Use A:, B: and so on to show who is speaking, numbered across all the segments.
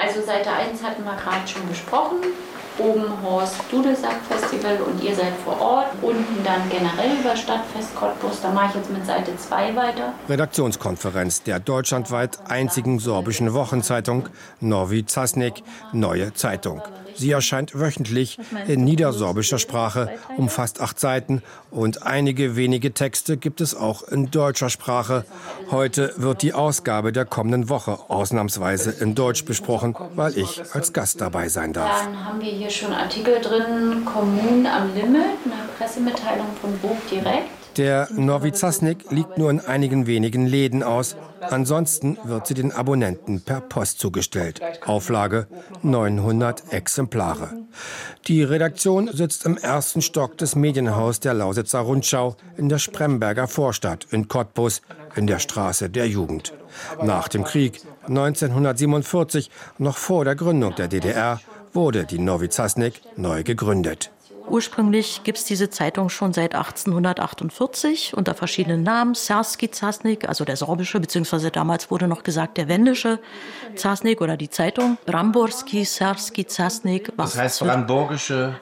A: Also Seite 1 hatten wir gerade schon besprochen. Oben Horst Dudelsack Festival und ihr seid vor Ort. Unten dann generell über Stadtfest Cottbus. Da mache ich jetzt mit Seite 2 weiter.
B: Redaktionskonferenz der deutschlandweit einzigen sorbischen Wochenzeitung Novi Časnik, Neue Zeitung. Sie erscheint wöchentlich in niedersorbischer Sprache, umfasst 8 Seiten und einige wenige Texte gibt es auch in deutscher Sprache. Heute wird die Ausgabe der kommenden Woche ausnahmsweise in Deutsch besprochen, weil ich als Gast dabei sein darf.
A: Dann haben wir hier schon Artikel drin, Kommunen am Limit, eine Pressemitteilung von Bog direkt.
B: Der Novi Časnik liegt nur in einigen wenigen Läden aus. Ansonsten wird sie den Abonnenten per Post zugestellt. Auflage 900 Exemplare. Die Redaktion sitzt im 1. Stock des Medienhaus der Lausitzer Rundschau in der Spremberger Vorstadt in Cottbus in der Straße der Jugend. Nach dem Krieg 1947, noch vor der Gründung der DDR, wurde die Novi Časnik neu gegründet.
C: Ursprünglich gibt es diese Zeitung schon seit 1848 unter verschiedenen Namen. Srpski Časnik, also der sorbische, beziehungsweise damals wurde noch gesagt der wendische Časnik oder die Zeitung. Bramborski Srpski Časnik.
B: Das heißt brandenburgische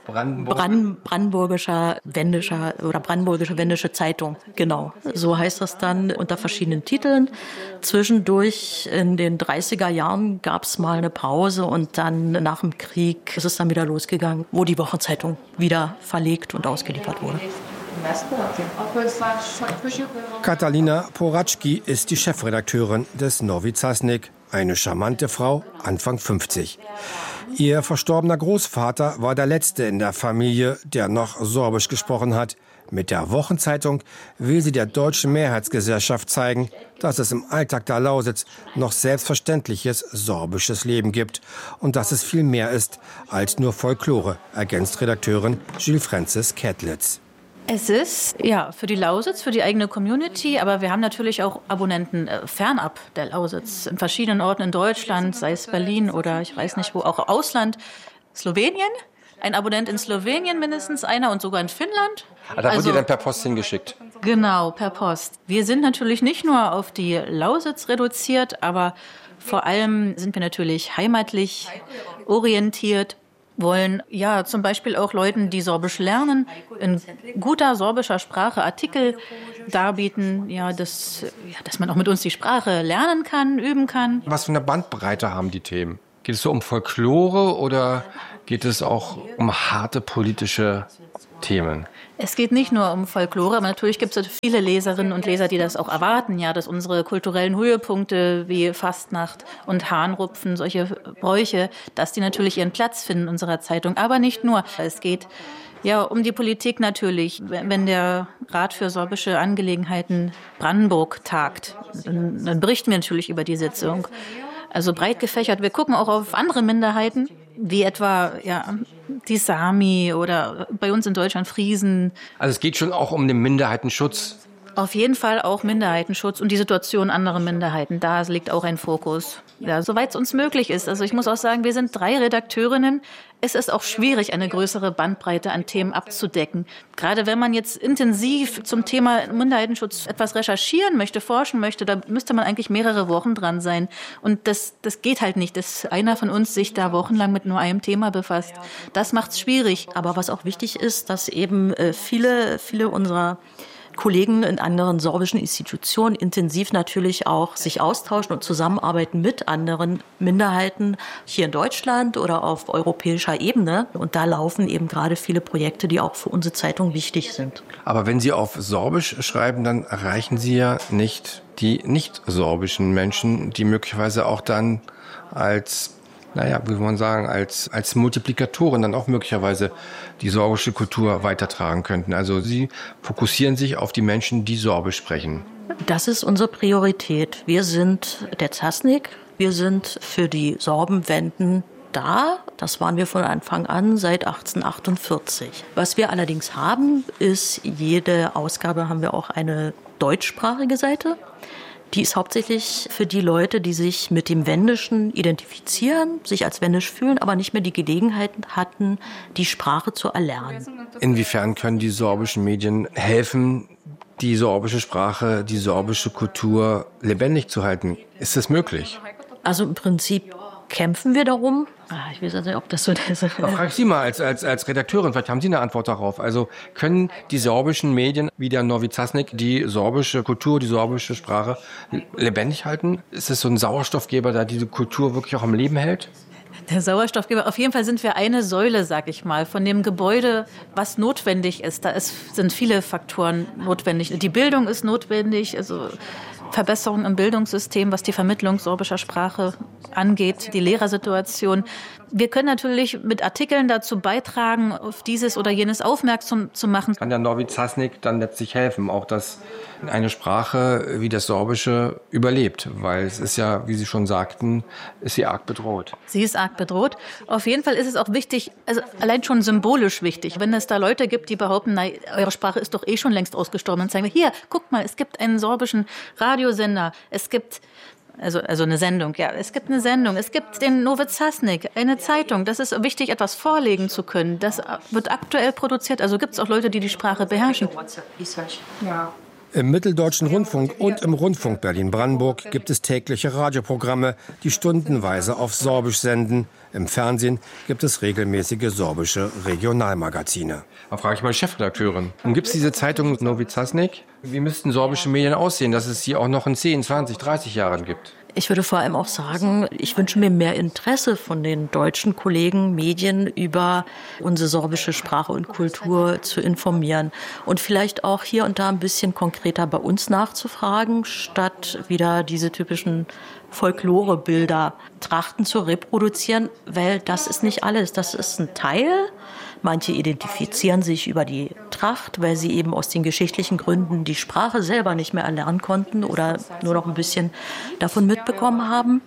C: wendische Zeitung. Genau, so heißt das dann unter verschiedenen Titeln. Zwischendurch in den 30er Jahren gab es mal eine Pause und dann nach dem Krieg ist es dann wieder losgegangen, wo die Wochenzeitung wieder verlegt und ausgeliefert wurde.
B: Katalina Poraczki ist die Chefredakteurin des Novi Časnik, eine charmante Frau, Anfang 50. Ihr verstorbener Großvater war der letzte in der Familie, der noch Sorbisch gesprochen hat. Mit der Wochenzeitung will sie der deutschen Mehrheitsgesellschaft zeigen, dass es im Alltag der Lausitz noch selbstverständliches sorbisches Leben gibt und dass es viel mehr ist als nur Folklore, ergänzt Redakteurin Jill Francis Kettlitz.
D: Es ist, ja, für die Lausitz, für die eigene Community, aber wir haben natürlich auch Abonnenten fernab der Lausitz, in verschiedenen Orten in Deutschland, sei es Berlin oder ich weiß nicht wo, auch Ausland, Slowenien. Ein Abonnent in Slowenien mindestens einer und sogar in Finnland.
E: Da wird ihr dann per Post hingeschickt?
D: Genau, per Post. Wir sind natürlich nicht nur auf die Lausitz reduziert, aber vor allem sind wir natürlich heimatlich orientiert, wollen ja zum Beispiel auch Leuten, die Sorbisch lernen, in guter sorbischer Sprache Artikel darbieten, dass man auch mit uns die Sprache lernen kann, üben kann.
E: Was für eine Bandbreite haben die Themen? Geht es so um Folklore oder geht es auch um harte politische Themen?
D: Es geht nicht nur um Folklore, aber natürlich gibt es viele Leserinnen und Leser, die das auch erwarten, dass unsere kulturellen Höhepunkte wie Fastnacht und Hahnrupfen, solche Bräuche, dass die natürlich ihren Platz finden in unserer Zeitung. Aber nicht nur. Es geht um die Politik natürlich. Wenn der Rat für sorbische Angelegenheiten Brandenburg tagt, dann berichten wir natürlich über die Sitzung. Also breit gefächert. Wir gucken auch auf andere Minderheiten, wie etwa die Sami oder bei uns in Deutschland Friesen.
E: Also es geht schon auch um den Minderheitenschutz.
D: Auf jeden Fall auch Minderheitenschutz und die Situation anderer Minderheiten. Da liegt auch ein Fokus. Ja, soweit es uns möglich ist. Also ich muss auch sagen, wir sind 3 Redakteurinnen. Es ist auch schwierig, eine größere Bandbreite an Themen abzudecken. Gerade wenn man jetzt intensiv zum Thema Minderheitenschutz etwas recherchieren möchte, forschen möchte, da müsste man eigentlich mehrere Wochen dran sein. Und das geht halt nicht, dass einer von uns sich da wochenlang mit nur einem Thema befasst. Das macht's schwierig.
C: Aber was auch wichtig ist, dass eben viele unserer Kollegen in anderen sorbischen Institutionen intensiv natürlich auch sich austauschen und zusammenarbeiten mit anderen Minderheiten hier in Deutschland oder auf europäischer Ebene. Und da laufen eben gerade viele Projekte, die auch für unsere Zeitung wichtig sind.
E: Aber wenn Sie auf Sorbisch schreiben, dann erreichen Sie ja nicht die nicht-sorbischen Menschen, die möglicherweise auch dann als Multiplikatoren dann auch möglicherweise die sorbische Kultur weitertragen könnten. Also Sie fokussieren sich auf die Menschen, die Sorbisch sprechen.
C: Das ist unsere Priorität. Wir sind der Časnik, wir sind für die Sorbenwenden da. Das waren wir von Anfang an seit 1848. Was wir allerdings haben, ist, jede Ausgabe haben wir auch eine deutschsprachige Seite. Die ist hauptsächlich für die Leute, die sich mit dem Wendischen identifizieren, sich als wendisch fühlen, aber nicht mehr die Gelegenheit hatten, die Sprache zu erlernen.
E: Inwiefern können die sorbischen Medien helfen, die sorbische Sprache, die sorbische Kultur lebendig zu halten? Ist das möglich?
C: Also im Prinzip kämpfen wir darum. Ich weiß nicht, ob das so ist.
E: Frage ich Sie mal als Redakteurin, vielleicht haben Sie eine Antwort darauf. Also können die sorbischen Medien wie der Novi Časnik die sorbische Kultur, die sorbische Sprache lebendig halten? Ist es so ein Sauerstoffgeber, der diese Kultur wirklich auch am Leben hält?
D: Der Sauerstoffgeber. Auf jeden Fall sind wir eine Säule, sag ich mal, von dem Gebäude, was notwendig ist. Sind viele Faktoren notwendig. Die Bildung ist notwendig, also Verbesserungen im Bildungssystem, was die Vermittlung sorbischer Sprache angeht, die Lehrersituation. Wir können natürlich mit Artikeln dazu beitragen, auf dieses oder jenes aufmerksam zu machen.
E: Kann der Novi Časnik dann letztlich helfen, auch dass eine Sprache wie das Sorbische überlebt? Weil es ist ja, wie Sie schon sagten, ist sie arg bedroht.
D: Sie ist arg bedroht. Auf jeden Fall ist es auch wichtig, also allein schon symbolisch wichtig, wenn es da Leute gibt, die behaupten, na, eure Sprache ist doch eh schon längst ausgestorben, dann sagen wir, hier, guck mal, es gibt einen sorbischen Radiosender, es gibt also eine Sendung, ja. Es gibt eine Sendung, es gibt den Novi Časnik, eine Zeitung. Das ist wichtig, etwas vorlegen zu können. Das wird aktuell produziert, also gibt es auch Leute, die die Sprache beherrschen.
B: Ja. Im Mitteldeutschen Rundfunk und im Rundfunk Berlin-Brandenburg gibt es tägliche Radioprogramme, die stundenweise auf Sorbisch senden. Im Fernsehen gibt es regelmäßige sorbische Regionalmagazine.
E: Da frage ich mal die Chefredakteurin. Und gibt es diese Zeitung Novi Časnik? Wie müssten sorbische Medien aussehen, dass es sie auch noch in 10, 20, 30 Jahren gibt?
C: Ich würde vor allem auch sagen, ich wünsche mir mehr Interesse von den deutschen Kollegen, Medien über unsere sorbische Sprache und Kultur zu informieren und vielleicht auch hier und da ein bisschen konkreter bei uns nachzufragen, statt wieder diese typischen Folklorebilder, Trachten zu reproduzieren, weil das ist nicht alles, das ist ein Teil. Manche identifizieren sich über die Tracht, weil sie eben aus den geschichtlichen Gründen die Sprache selber nicht mehr erlernen konnten oder nur noch ein bisschen davon mitbekommen haben.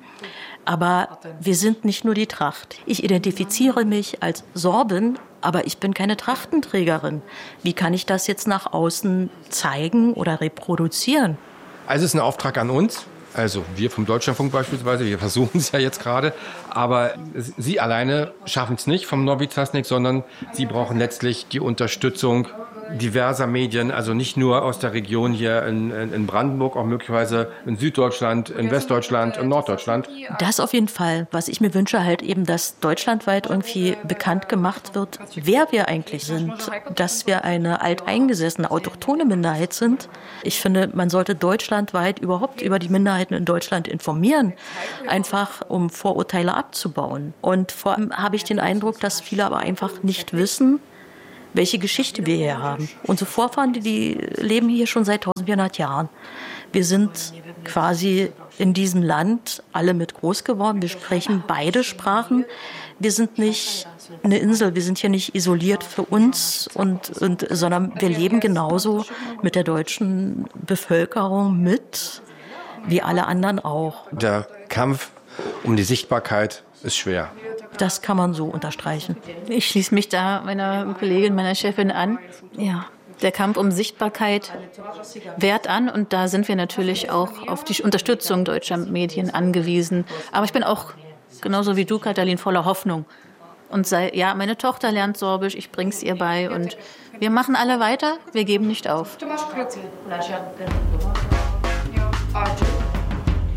C: Aber wir sind nicht nur die Tracht. Ich identifiziere mich als Sorbin, aber ich bin keine Trachtenträgerin. Wie kann ich das jetzt nach außen zeigen oder reproduzieren?
E: Also es ist ein Auftrag an uns. Also wir vom Deutschlandfunk beispielsweise, wir versuchen es ja jetzt gerade, aber Sie alleine schaffen es nicht vom Novi Časnik, sondern Sie brauchen letztlich die Unterstützung diverser Medien, also nicht nur aus der Region hier in Brandenburg, auch möglicherweise in Süddeutschland, in Westdeutschland, in Norddeutschland.
C: Das auf jeden Fall. Was ich mir wünsche, halt eben, dass deutschlandweit irgendwie bekannt gemacht wird, wer wir eigentlich sind, dass wir eine alteingesessene, autochthone Minderheit sind. Ich finde, man sollte deutschlandweit überhaupt über die Minderheiten in Deutschland informieren, einfach um Vorurteile abzubauen. Und vor allem habe ich den Eindruck, dass viele aber einfach nicht wissen, welche Geschichte wir hier haben. Unsere Vorfahren, die leben hier schon seit 1400 Jahren. Wir sind quasi in diesem Land alle mit groß geworden. Wir sprechen beide Sprachen. Wir sind nicht eine Insel, wir sind hier nicht isoliert für uns, sondern wir leben genauso mit der deutschen Bevölkerung mit, wie alle anderen auch.
E: Der Kampf um die Sichtbarkeit ist schwer.
C: Das kann man so unterstreichen.
D: Ich schließe mich da meiner Kollegin, meiner Chefin an. Ja, der Kampf um Sichtbarkeit währt an und da sind wir natürlich auch auf die Unterstützung deutscher Medien angewiesen. Aber ich bin auch, genauso wie du, Katalin, voller Hoffnung. Und meine Tochter lernt Sorbisch, ich bring's ihr bei und wir machen alle weiter, wir geben nicht auf.